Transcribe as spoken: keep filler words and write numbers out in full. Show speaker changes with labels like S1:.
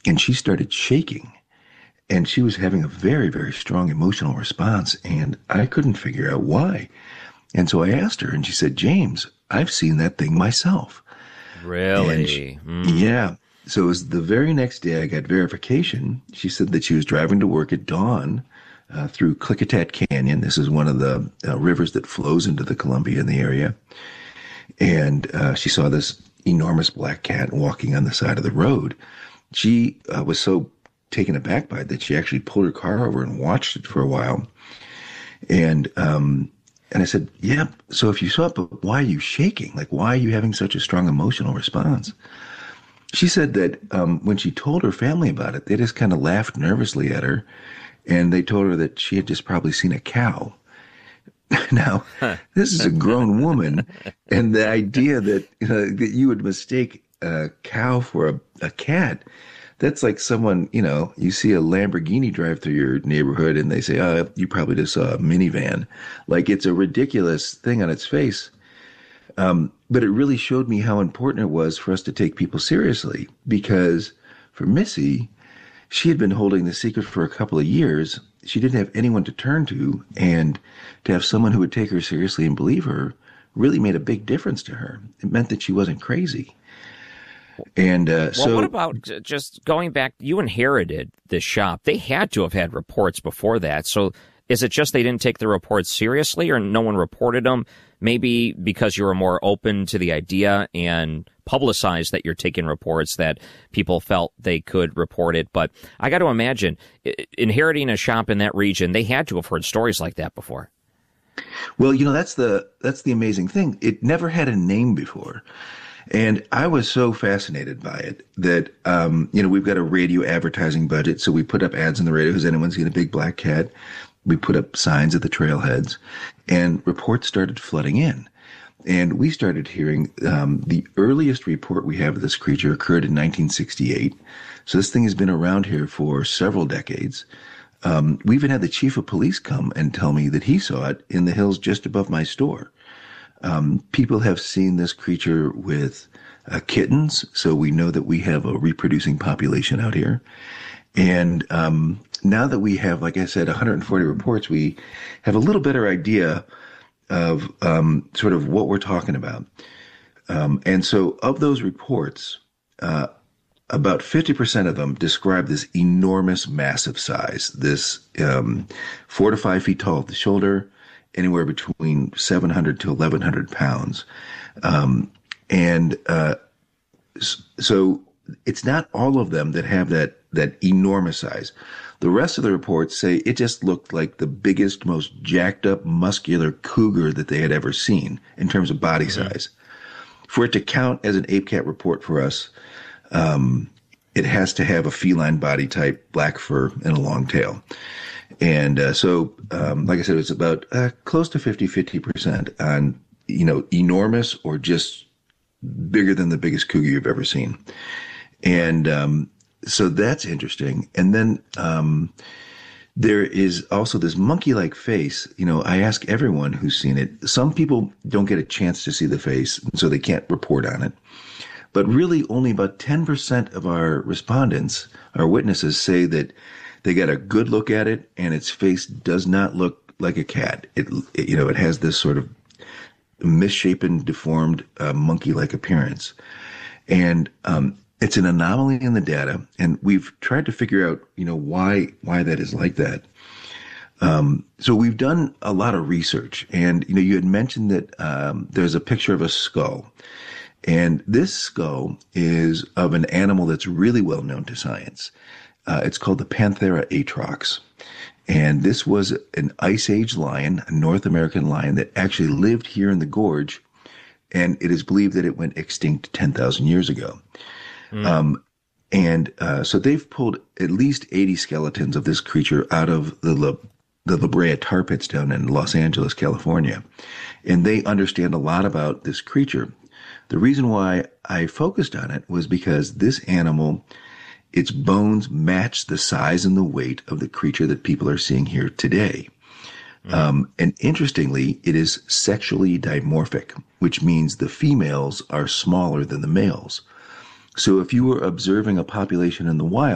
S1: and she started shaking. And she was having a very, very strong emotional response, and I couldn't figure out why. And so I asked her, and she said, James, I've seen that thing myself. And she,
S2: Really? Mm.
S1: yeah. So it was the very next day I got verification. She said that she was driving to work at dawn uh, through Klickitat Canyon. This is one of the uh, rivers that flows into the Columbia in the area. And uh, she saw this enormous black cat walking on the side of the road. She uh, was so taken aback by it that she actually pulled her car over and watched it for a while. And um, and I said, yeah, so if you saw it, but why are you shaking? Like, why are you having such a strong emotional response? She said that um, when she told her family about it, they just kind of laughed nervously at her. And they told her that she had just probably seen a cow. Now, this is a grown woman. And the idea that, uh, that you would mistake a cow for a, a cat, that's like someone, you know, you see a Lamborghini drive through your neighborhood and they say, oh, you probably just saw a minivan. Like, it's a ridiculous thing on its face. Um, but it really showed me how important it was for us to take people seriously, because for Missy, she had been holding the secret for a couple of years. She didn't have anyone to turn to, and to have someone who would take her seriously and believe her really made a big difference to her. It meant that she wasn't crazy. And uh,
S2: well,
S1: so,
S2: what about just going back? You inherited this shop. They had to have had reports before that. So is it just they didn't take the reports seriously, or no one reported them? Maybe because you were more open to the idea and publicized that you're taking reports, that people felt they could report it. But I got to imagine, inheriting a shop in that region, they had to have heard stories like that before.
S1: Well, you know, that's the that's the amazing thing. It never had a name before. And I was so fascinated by it that, um, you know, we've got a radio advertising budget. So we put up ads on the radio. Has anyone seen a big black cat? We put up signs at the trailheads, and reports started flooding in. And we started hearing um, the earliest report we have of this creature occurred in nineteen sixty-eight. So this thing has been around here for several decades. Um, we even had the chief of police come and tell me that he saw it in the hills just above my store. Um, people have seen this creature with uh, kittens, so we know that we have a reproducing population out here. And um, now that we have, like I said, one hundred forty reports, we have a little better idea of um, sort of what we're talking about. Um, and so of those reports, uh, about fifty percent of them describe this enormous, massive size, this um, four to five feet tall at the shoulder, anywhere between seven hundred to eleven hundred pounds. Um, and uh, so it's not all of them that have that, that enormous size. The rest of the reports say it just looked like the biggest, most jacked up, muscular cougar that they had ever seen in terms of body mm-hmm. size. For it to count as an ape cat report for us, um, it has to have a feline body type, black fur, and a long tail. And uh, so, um, like I said, it's about uh, close to fifty, fifty percent on, you know, enormous or just bigger than the biggest cougar you've ever seen. And um, so that's interesting. And then um, there is also this monkey-like face. You know, I ask everyone who's seen it. Some people don't get a chance to see the face, so they can't report on it. But really only about ten percent of our respondents, our witnesses, say that they got a good look at it, and its face does not look like a cat. It, it you know, it has this sort of misshapen, deformed, uh, monkey-like appearance. And um, it's an anomaly in the data, and we've tried to figure out, you know, why why that is like that. Um, so we've done a lot of research, and, you know, you had mentioned that um, there's a picture of a skull. And this skull is of an animal that's really well known to science. Uh, it's called the Panthera atrox. And this was an Ice Age lion, a North American lion that actually lived here in the gorge. And it is believed that it went extinct ten thousand years ago. Mm. Um, and uh, so they've pulled at least eighty skeletons of this creature out of the La, the La Brea tar pits down in Los Angeles, California. And they understand a lot about this creature. The reason why I focused on it was because this animal, its bones match the size and the weight of the creature that people are seeing here today. Mm. Um, and interestingly, it is sexually dimorphic, which means the females are smaller than the males. So if you were observing a population in the wild,